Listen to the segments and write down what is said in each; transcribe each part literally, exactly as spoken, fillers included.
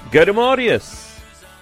Gode Marius.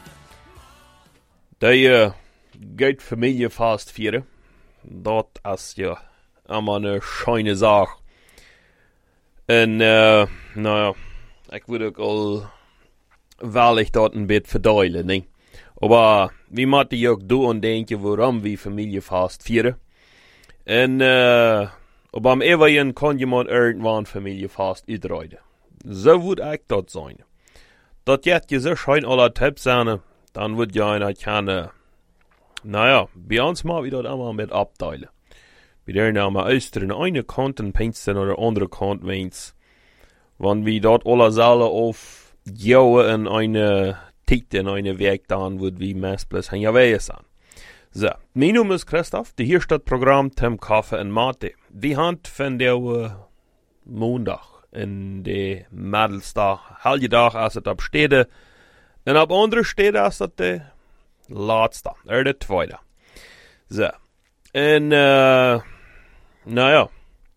De uh, gaat familie vast vieren. Dat is je allemaal een schijne zaak. En uh, nou ja, ik wil ook al wel ik dat een beetje verduidelijken. Nee? Maar we moeten je ook doen denken waarom we familie vast vieren. En uh, op een even kan je maar irgendwann familie vast uitrijden. Zo moet ik dat zijn. Dat jet je zo schijn alle tips zijn, dan moet je een kunnen, nou ja, bij ons maar we dat allemaal met opdelen. We doen nou maar uit aan de ene kant en pinsten aan de andere kant wens. Want we dat alle zullen of jouwen en een tijd en een werk dan wordt we meest en jou zijn. Zo, mijn naam is Christoph, de hier staat programma Tim Koffie en Mate. We gaan van de uh, maandag. In de middelste halve dag als het op steden. En op andere steden als het de laatste, er de tweede. Zo. En, uh, nou ja.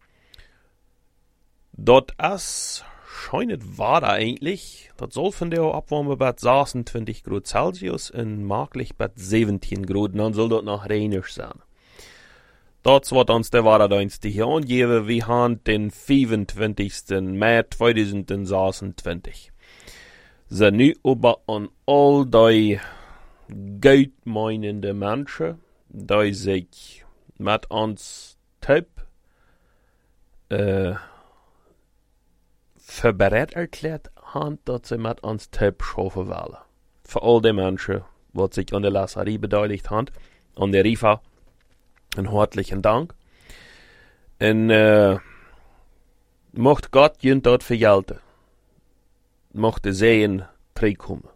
Dat is, schijnt het waar eigenlijk. Dat zal van de opwarmen bij zesentwintig graden Celsius en mogelijk bij zeventien graden. Dan zal dat nog reinig zijn. Dat is wat ons de waarheid hier aangeven. We gaan den vijfentwintigste mei tweeduizend zesentwintig. Ze nu over aan al die goedmeinende mensen die zich met ons tip uh, verbereid erklärt haben, dat ze met ons tip schaffen willen. Voor al die mensen wat zich aan de lasserie beteiligt hebben, aan de Rifa. Een hartelijke dank. En uh, mocht God je dat vergelden. Mocht de zeeën terugkomen.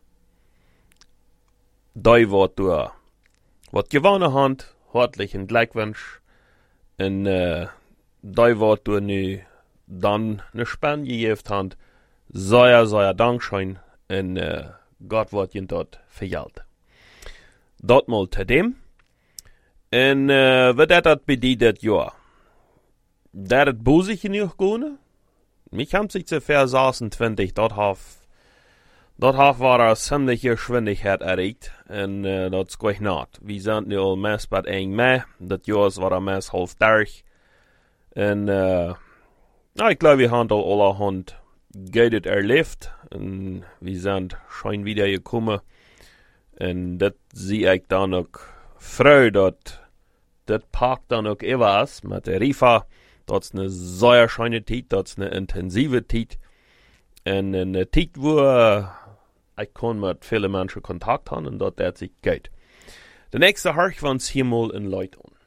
Die wat door wat gewonnen hand, hartelijke Glückwunsch. En uh, die wat door nu dan een span gegeven hand, zeer, zeer dankzij. En uh, God wat je dat vergelden. Dat mal te dem. En uh, wat dat dat bij dat jaar? Dat het boezig in je gaan? Mich haben sich zover zesentwintig, dat haf, dat haf war een ziemliche geschwindigheid erreicht. En uh, dat is goed naad. We zijn nu al meest bij één mei. Dat jaar was er meest half dertig. En uh, nou, ik geloof we hebben al allerhand goed het erleefd. En we zijn schijn wieder gekomen. En dat zie ik dan ook vrij dat dat park dan ook even is met de Rifa. Dat is een zeer schöne tijd, dat is een intensieve tijd. En een tijd waar ik kon met vele mensen contact hebben en dat dat zich goed. De nächste Harch van Himmel in Leuten.